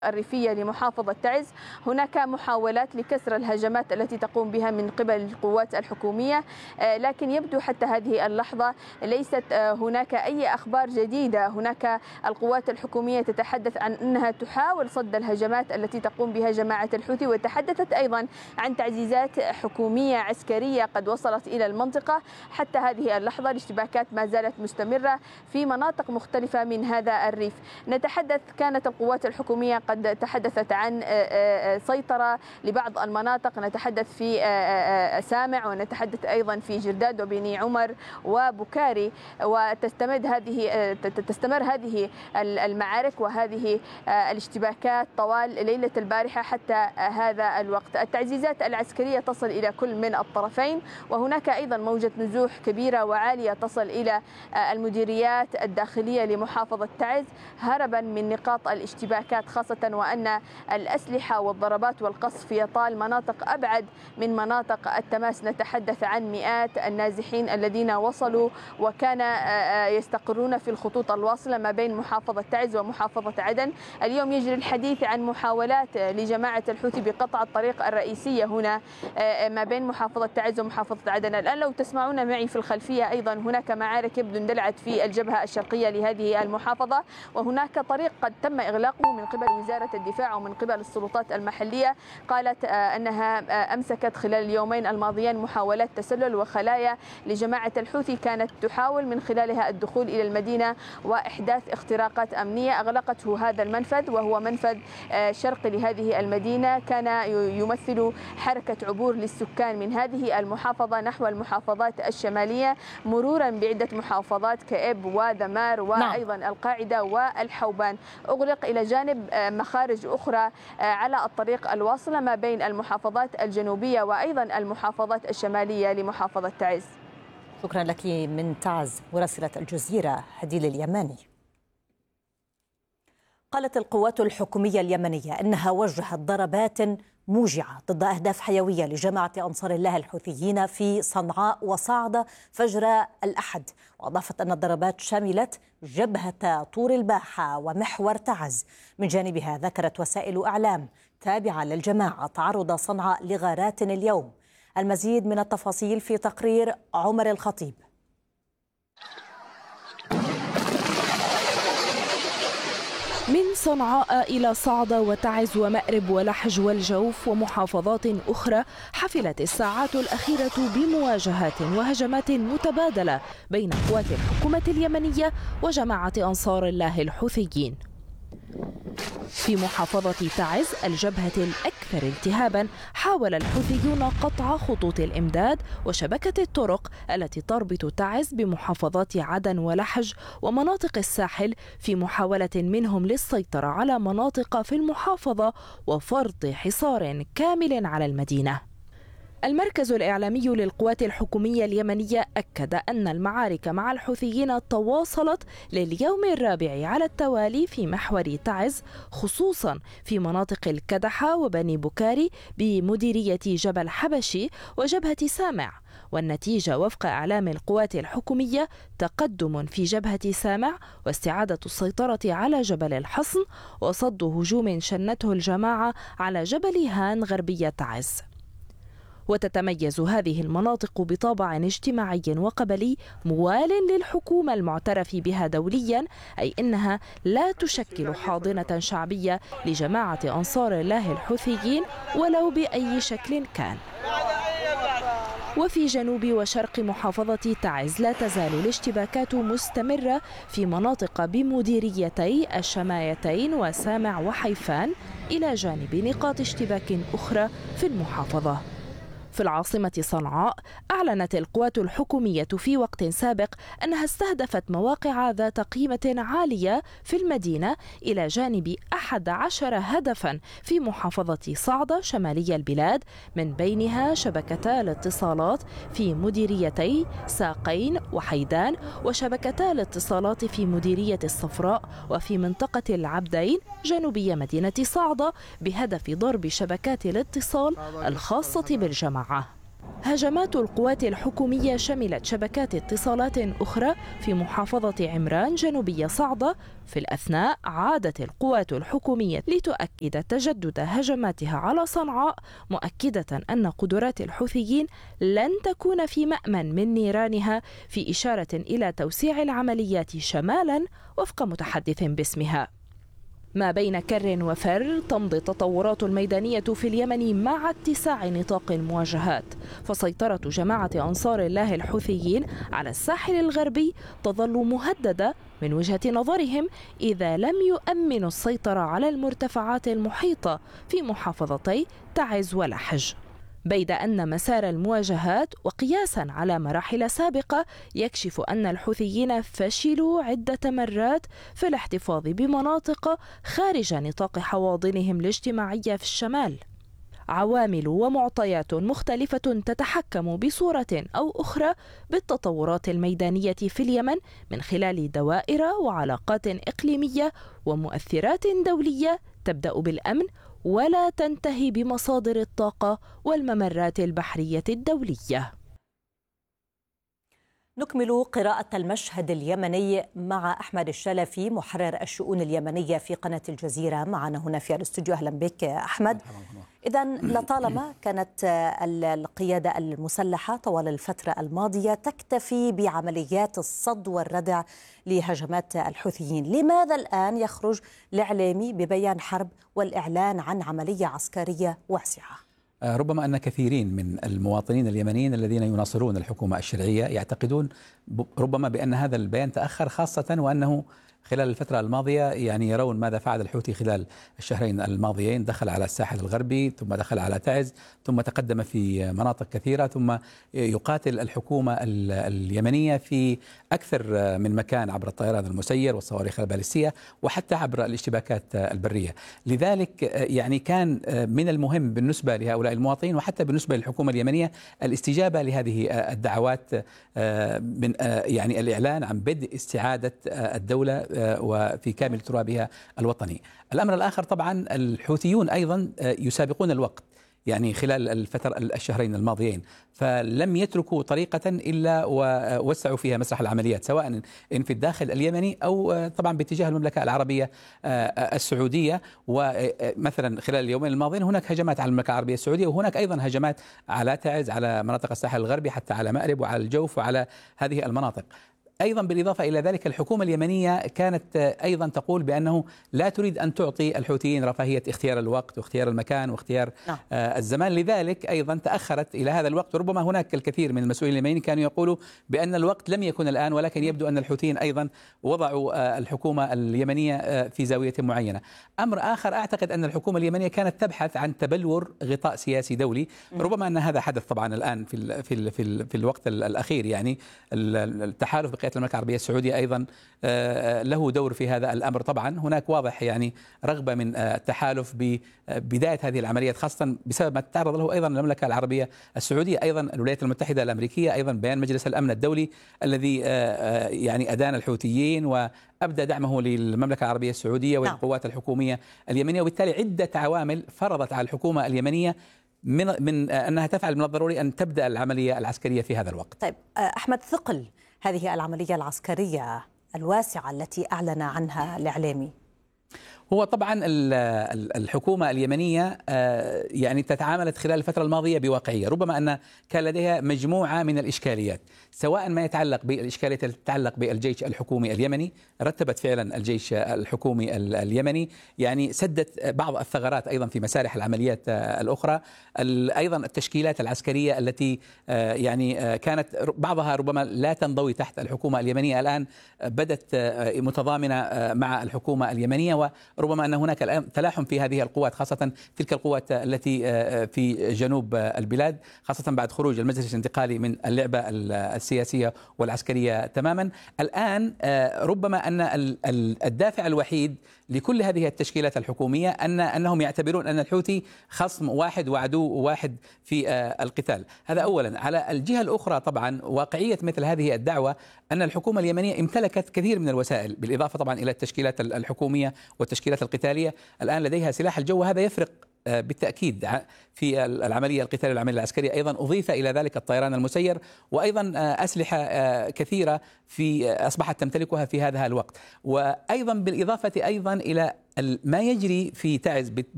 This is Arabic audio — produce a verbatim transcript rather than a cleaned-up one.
الريفية لمحافظة تعز هناك محاولات لكسر الهجمات التي تقوم بها من قبل القوات الحكومية، لكن يبدو حتى هذه اللحظة ليست هناك أي أخبار جديدة. هناك القوات الحكومية تتحدث عن أنها تحاول صد الهجمات التي تقوم بها جماعة الحوثي، وتحدثت أيضا عن تعزيزات حكومية عسكرية قد وصلت إلى المنطقة. حتى هذه اللحظة الاشتباكات ما زالت مستمرة في مناطق مختلفة من هذا الريف. نتحدث كانت القوات الحكومية قد تحدثت عن سيطرة لبعض المناطق، نتحدث في سامع ونتحدث أيضا في جرداد وبني عمر وبكاري، وتستمر هذه تستمر هذه المعارك وهذه الاشتباكات طوال ليلة البارحة حتى هذا الوقت. التعزيزات العسكرية تصل إلى كل من الطرفين، وهناك أيضا موجة نزوح كبيرة وعالية تصل إلى المديريات الداخلية لمحافظة تعز هربا من نقاط الاشتباكات، خاصة وأن الأسلحة والضربات والقصف يطال مناطق أبعد من مناطق التماس. نتحدث عن مئات النازحين الذين وصلوا وكان يستقرون في الخطوط الواصلة ما بين محافظة تعز ومحافظة عدن. اليوم يجري الحديث عن محاولات لجماعة الحوثي بقطع الطريق الرئيسية هنا ما بين محافظة تعز ومحافظة عدن. الآن لو تسمعون معي في الخلفية أيضا هناك معارك يبدو اندلعت في الجبهة الشرقية لهذه المحافظة، وهناك طريق قد تم إغلاقه من قبل وزارة الدفاع ومن قبل السلطات المحلية. قالت أنها أمسكت خلال اليومين الماضيين محاولات تسلل وخلايا لجماعة الحوثي كانت تحاول من خلالها الدخول إلى المدينة وإحداث اختراقات أمنية. أغلقته هذا المنفذ وهو منفذ شرقي لهذه المدينة، كان يمثل حركة عبور للسكان من هذه المحافظة نحو المحافظات الشمالية مرورا بعدة محافظات كإب وذمار وأيضا القاعدة والحوبان. أغلق إلى جانب مخارج أخرى على الطريق الواصلة ما بين المحافظات الجنوبية وأيضا المحافظات الشمالية لمحافظة تعز. شكرا لك من تعز مراسلة الجزيرة هديل اليماني. قالت القوات الحكومية اليمنية أنها وجهت ضربات موجعة ضد أهداف حيوية لجماعة أنصار الله الحوثيين في صنعاء وصعدة فجر الأحد، وأضافت أن الضربات شملت جبهة طور الباحة ومحور تعز. من جانبها ذكرت وسائل إعلام تابعة للجماعة تعرض صنعاء لغارات اليوم. المزيد من التفاصيل في تقرير عمر الخطيب. من صنعاء إلى صعدة وتعز ومأرب ولحج والجوف ومحافظات أخرى حفلت الساعات الأخيرة بمواجهات وهجمات متبادلة بين قوات الحكومة اليمنية وجماعة أنصار الله الحوثيين. في محافظة تعز الجبهة الأكثر التهابا حاول الحوثيون قطع خطوط الإمداد وشبكة الطرق التي تربط تعز بمحافظات عدن ولحج ومناطق الساحل في محاولة منهم للسيطرة على مناطق في المحافظة وفرض حصار كامل على المدينة. المركز الإعلامي للقوات الحكومية اليمنية أكد أن المعارك مع الحوثيين تواصلت لليوم الرابع على التوالي في محور تعز، خصوصا في مناطق الكدحة وبني بكاري بمديرية جبل حبشي وجبهة سامع، والنتيجة وفق إعلام القوات الحكومية تقدم في جبهة سامع واستعادة السيطرة على جبل الحصن وصد هجوم شنته الجماعة على جبل هان غربية تعز. وتتميز هذه المناطق بطابع اجتماعي وقبلي موال للحكومة المعترف بها دوليا، أي أنها لا تشكل حاضنة شعبية لجماعة أنصار الله الحوثيين ولو بأي شكل كان. وفي جنوب وشرق محافظة تعز لا تزال الاشتباكات مستمرة في مناطق بمديريتي الشمايتين وسامع وحيفان، إلى جانب نقاط اشتباك أخرى في المحافظة. في العاصمة صنعاء أعلنت القوات الحكومية في وقت سابق أنها استهدفت مواقع ذات قيمة عالية في المدينة إلى جانب أحد عشر هدفا في محافظة صعدة شمالي البلاد، من بينها شبكتا الاتصالات في مديريتي ساقين وحيدان وشبكتا الاتصالات في مديرية الصفراء وفي منطقة العبدين جنوبية مدينة صعدة بهدف ضرب شبكات الاتصال الخاصة بالجماعة. هجمات القوات الحكومية شملت شبكات اتصالات أخرى في محافظة عمران جنوبية صعدة. في الأثناء عادت القوات الحكومية لتؤكد تجدد هجماتها على صنعاء، مؤكدة أن قدرات الحوثيين لن تكون في مأمن من نيرانها، في إشارة إلى توسيع العمليات شمالا وفق متحدث باسمها. ما بين كر وفر تمضي التطورات الميدانية في اليمن مع اتساع نطاق المواجهات، فسيطرة جماعة أنصار الله الحوثيين على الساحل الغربي تظل مهددة من وجهة نظرهم إذا لم يؤمنوا السيطرة على المرتفعات المحيطة في محافظتي تعز ولحج. بيد أن مسار المواجهات وقياسا على مراحل سابقة يكشف أن الحوثيين فشلوا عدة مرات في الاحتفاظ بمناطق خارج نطاق حواضنهم الاجتماعية في الشمال. عوامل ومعطيات مختلفة تتحكم بصورة أو أخرى بالتطورات الميدانية في اليمن من خلال دوائر وعلاقات إقليمية ومؤثرات دولية تبدأ بالأمن ولا تنتهي بمصادر الطاقة والممرات البحرية الدولية. نكمل قراءة المشهد اليمني مع أحمد الشلفي محرر الشؤون اليمنية في قناة الجزيرة معنا هنا في الاستوديو. أهلا بك أحمد. إذن لطالما كانت القيادة المسلحة طوال الفترة الماضية تكتفي بعمليات الصد والردع لهجمات الحوثيين، لماذا الآن يخرج الإعلامي ببيان حرب والإعلان عن عملية عسكرية واسعة؟ ربما أن كثيرين من المواطنين اليمنيين الذين يناصرون الحكومة الشرعية يعتقدون ربما بأن هذا البيان تأخر، خاصة وأنه خلال الفترة الماضية يعني يرون ماذا فعل الحوثي خلال الشهرين الماضيين. دخل على الساحل الغربي، ثم دخل على تعز، ثم تقدم في مناطق كثيرة، ثم يقاتل الحكومة اليمنية في أكثر من مكان عبر الطيران المسير والصواريخ البالستية وحتى عبر الاشتباكات البرية. لذلك يعني كان من المهم بالنسبة لهؤلاء المواطنين وحتى بالنسبة للحكومة اليمنية الاستجابة لهذه الدعوات، من يعني الإعلان عن بدء استعادة الدولة وفي كامل ترابها الوطني. الأمر الآخر طبعا الحوثيون أيضا يسابقون الوقت، يعني خلال الفترة الشهرين الماضيين فلم يتركوا طريقة إلا ووسعوا فيها مسرح العمليات، سواء إن في الداخل اليمني أو طبعا باتجاه المملكة العربية السعودية. ومثلا خلال اليومين الماضيين هناك هجمات على المملكة العربية السعودية، وهناك أيضا هجمات على تعز، على مناطق الساحل الغربي، حتى على مأرب وعلى الجوف وعلى هذه المناطق. أيضا بالإضافة إلى ذلك الحكومة اليمنية كانت أيضا تقول بأنه لا تريد أن تعطي الحوثيين رفاهية اختيار الوقت واختيار المكان واختيار نعم. آه الزمان، لذلك أيضا تأخرت إلى هذا الوقت. وربما هناك الكثير من المسؤولين اليمنيين كانوا يقولوا بأن الوقت لم يكن الآن، ولكن يبدو أن الحوثيين أيضا وضعوا آه الحكومة اليمنية آه في زاوية معينة. أمر آخر أعتقد أن الحكومة اليمنية كانت تبحث عن تبلور غطاء سياسي دولي، ربما أن هذا حدث طبعا الآن في ال في ال في, ال في الوقت الأخير. يعني التحالف بقيادة المملكة العربية السعودية أيضا له دور في هذا الأمر. طبعا هناك واضح يعني رغبة من التحالف ببداية هذه العمليات، خاصة بسبب ما تتعرض له أيضا المملكة العربية السعودية، أيضا الولايات المتحدة الأمريكية، أيضا بيان مجلس الأمن الدولي الذي يعني أدان الحوثيين وأبدى دعمه للمملكة العربية السعودية والقوات الحكومية اليمنية. وبالتالي عدة عوامل فرضت على الحكومة اليمنية من من أنها تفعل من الضروري أن تبدأ العملية العسكرية في هذا الوقت. طيب أحمد، ثقل هذه العملية العسكرية الواسعة التي أعلن عنها الإعلامي؟ هو طبعا الحكومة اليمنية يعني تتعاملت خلال الفترة الماضية بواقعية، ربما أن كان لديها مجموعة من الإشكاليات، سواء ما يتعلق بالإشكاليات التي تتعلق بالجيش الحكومي اليمني. رتبت فعلا الجيش الحكومي اليمني يعني سدت بعض الثغرات أيضا في مسارح العمليات الأخرى. أيضا التشكيلات العسكرية التي يعني كانت بعضها ربما لا تنضوي تحت الحكومة اليمنية الآن بدت متضامنة مع الحكومة اليمنية، وربما أن هناك الآن تلاحم في هذه القوات، خاصة تلك القوات التي في جنوب البلاد، خاصة بعد خروج المجلس الانتقالي من اللعبة السياسية والعسكرية تماما. الآن ربما أن الدافع الوحيد لكل هذه التشكيلات الحكومية أن أنهم يعتبرون أن الحوثي خصم واحد وعدو واحد في القتال. هذا أولا. على الجهة الأخرى طبعا واقعية مثل هذه الدعوة أن الحكومة اليمنية امتلكت كثير من الوسائل، بالإضافة طبعا إلى التشكيلات الحكومية والتشكيلات القتالية. الآن لديها سلاح الجو، هذا يفرق بالتأكيد في العملية القتالية العملية العسكرية أيضا أضيف إلى ذلك الطيران المسير وأيضا أسلحة كثيرة في أصبحت تمتلكها في هذا الوقت، وأيضا بالإضافة أيضا إلى ما يجري في تعز